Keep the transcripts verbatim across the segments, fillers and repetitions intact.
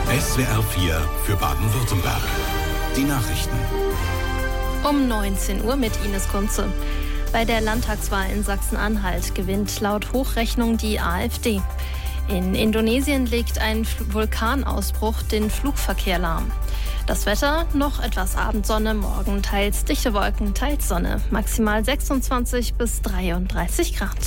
S W R vier für Baden-Württemberg. Die Nachrichten. Um neunzehn Uhr mit Ines Kunze. Bei der Landtagswahl in Sachsen-Anhalt gewinnt laut Hochrechnung die AfD. In Indonesien legt ein Vulkanausbruch den Flugverkehr lahm. Das Wetter, noch etwas Abendsonne, morgen teils dichte Wolken, teils Sonne. Maximal sechsundzwanzig bis dreiunddreißig Grad.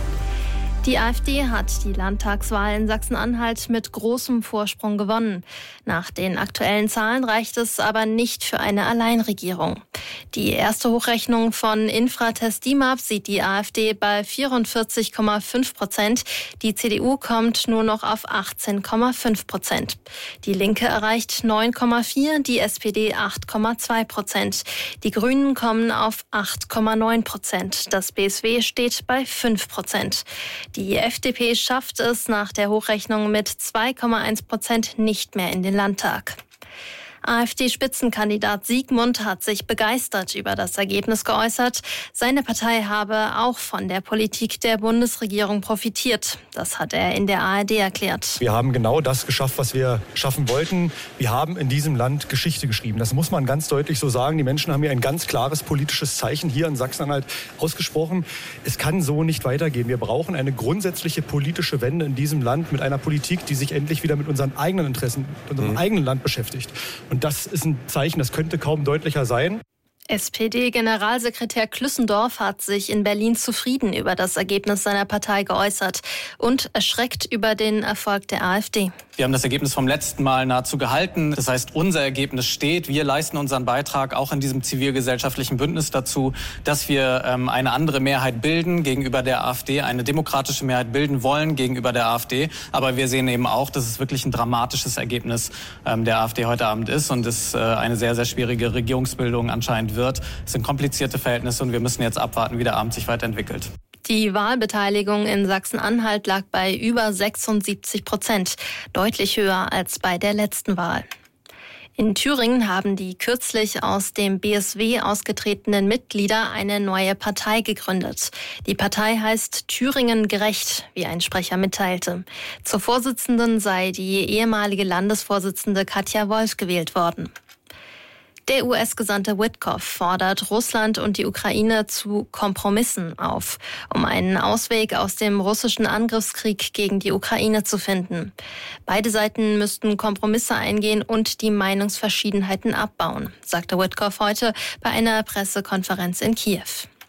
Die AfD hat die Landtagswahl in Sachsen-Anhalt mit großem Vorsprung gewonnen. Nach den aktuellen Zahlen reicht es aber nicht für eine Alleinregierung. Die erste Hochrechnung von Infratest DIMAP sieht die AfD bei vierundvierzig Komma fünf Prozent. Die C D U kommt nur noch auf achtzehn Komma fünf Prozent. Die Linke erreicht neun Komma vier, die S P D acht Komma zwei Prozent. Die Grünen kommen auf acht Komma neun Prozent. Das B S W steht bei fünf Prozent. Die F D P schafft es nach der Hochrechnung mit zwei Komma eins Prozent nicht mehr in den Landtag. AfD-Spitzenkandidat Siegmund hat sich begeistert über das Ergebnis geäußert. Seine Partei habe auch von der Politik der Bundesregierung profitiert. Das hat er in der A R D erklärt. Wir haben genau das geschafft, was wir schaffen wollten. Wir haben in diesem Land Geschichte geschrieben. Das muss man ganz deutlich so sagen. Die Menschen haben hier ein ganz klares politisches Zeichen hier in Sachsen-Anhalt ausgesprochen. Es kann so nicht weitergehen. Wir brauchen eine grundsätzliche politische Wende in diesem Land mit einer Politik, die sich endlich wieder mit unseren eigenen Interessen, unserem mhm. eigenen Land beschäftigt. Und das ist ein Zeichen, das könnte kaum deutlicher sein. S P D-Generalsekretär Klüssendorf hat sich in Berlin zufrieden über das Ergebnis seiner Partei geäußert und erschreckt über den Erfolg der AfD. Wir haben das Ergebnis vom letzten Mal nahezu gehalten. Das heißt, unser Ergebnis steht. Wir leisten unseren Beitrag auch in diesem zivilgesellschaftlichen Bündnis dazu, dass wir ähm, eine andere Mehrheit bilden gegenüber der AfD, eine demokratische Mehrheit bilden wollen gegenüber der AfD. Aber wir sehen eben auch, dass es wirklich ein dramatisches Ergebnis ähm, der AfD heute Abend ist und es äh, eine sehr, sehr schwierige Regierungsbildung anscheinend wird. Es sind komplizierte Verhältnisse und wir müssen jetzt abwarten, wie der Abend sich weiterentwickelt. Die Wahlbeteiligung in Sachsen-Anhalt lag bei über sechsundsiebzig Prozent, deutlich höher als bei der letzten Wahl. In Thüringen haben die kürzlich aus dem B S W ausgetretenen Mitglieder eine neue Partei gegründet. Die Partei heißt Thüringen gerecht, wie ein Sprecher mitteilte. Zur Vorsitzenden sei die ehemalige Landesvorsitzende Katja Wolf gewählt worden. Der U S-Gesandte Witkoff fordert Russland und die Ukraine zu Kompromissen auf, um einen Ausweg aus dem russischen Angriffskrieg gegen die Ukraine zu finden. Beide Seiten müssten Kompromisse eingehen und die Meinungsverschiedenheiten abbauen, sagte Witkoff heute bei einer Pressekonferenz in Kiew.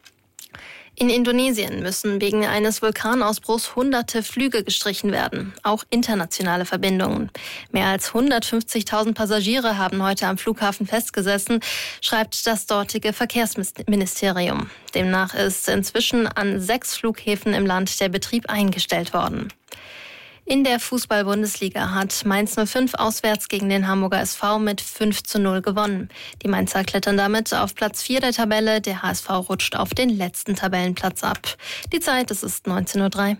In Indonesien müssen wegen eines Vulkanausbruchs hunderte Flüge gestrichen werden, auch internationale Verbindungen. Mehr als hundertfünfzigtausend Passagiere haben heute am Flughafen festgesessen, schreibt das dortige Verkehrsministerium. Demnach ist inzwischen an sechs Flughäfen im Land der Betrieb eingestellt worden. In der Fußball-Bundesliga hat Mainz null fünf auswärts gegen den Hamburger S V mit fünf zu null gewonnen. Die Mainzer klettern damit auf Platz vier der Tabelle. Der H S V rutscht auf den letzten Tabellenplatz ab. Die Zeit, es ist neunzehn Uhr drei.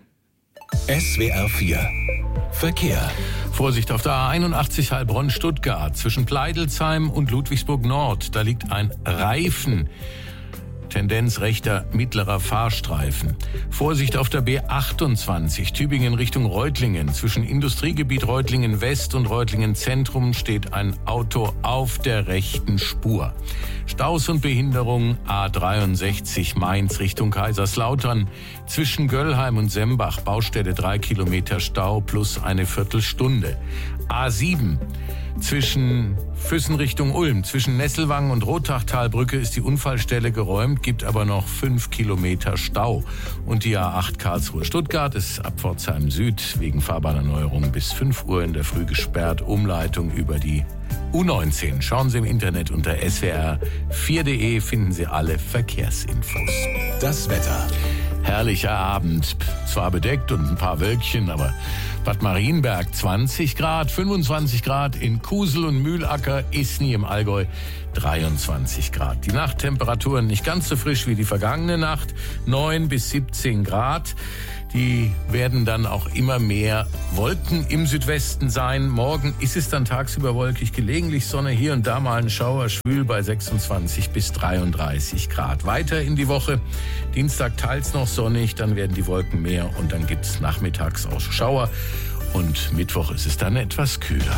S W R vier Verkehr. Vorsicht auf der A einundachtzig Heilbronn-Stuttgart zwischen Pleidelsheim und Ludwigsburg Nord. Da liegt ein Reifen. Tendenz rechter mittlerer Fahrstreifen. Vorsicht auf der B achtundzwanzig, Tübingen Richtung Reutlingen. Zwischen Industriegebiet Reutlingen West und Reutlingen Zentrum steht ein Auto auf der rechten Spur. Staus und Behinderung A dreiundsechzig Mainz Richtung Kaiserslautern. Zwischen Göllheim und Sembach Baustelle drei Kilometer Stau plus eine Viertelstunde. A sieben zwischen Füssen Richtung Ulm, zwischen Nesselwangen und Rottachtalbrücke ist die Unfallstelle geräumt, gibt aber noch fünf Kilometer Stau. Und die A acht Karlsruhe-Stuttgart ist ab Pforzheim Süd wegen Fahrbahnerneuerung bis fünf Uhr in der Früh gesperrt. Umleitung über die U neunzehn. Schauen Sie im Internet unter S W R vier punkt de, finden Sie alle Verkehrsinfos. Das Wetter. Herrlicher Abend, zwar bedeckt und ein paar Wölkchen, aber Bad Marienberg zwanzig Grad, fünfundzwanzig Grad in Kusel und Mühlacker, Isny im Allgäu dreiundzwanzig Grad. Die Nachttemperaturen nicht ganz so frisch wie die vergangene Nacht, neun bis siebzehn Grad. Die werden dann auch immer mehr Wolken im Südwesten sein. Morgen ist es dann tagsüber wolkig, gelegentlich Sonne, hier und da mal ein Schauer, schwül bei sechsundzwanzig bis dreiunddreißig Grad. Weiter in die Woche, Dienstag teils noch sonnig, dann werden die Wolken mehr und dann gibt es nachmittags auch Schauer. Und Mittwoch ist es dann etwas kühler.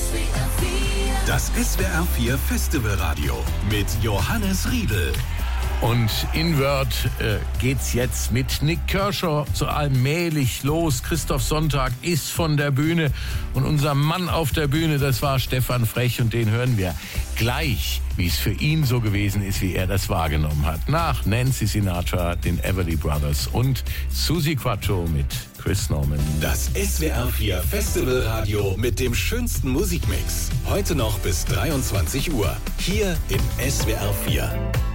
Das S W R vier Festivalradio mit Johannes Riedl. Und in Word äh, geht's jetzt mit Nik Kershaw so allmählich los. Christoph Sonntag ist von der Bühne und unser Mann auf der Bühne, das war Stefan Frech, und den hören wir gleich, wie es für ihn so gewesen ist, wie er das wahrgenommen hat. Nach Nancy Sinatra, den Everly Brothers und Suzi Quatro mit Chris Norman. Das S W R vier Festivalradio mit dem schönsten Musikmix. Heute noch bis dreiundzwanzig Uhr. Hier im S W R vier.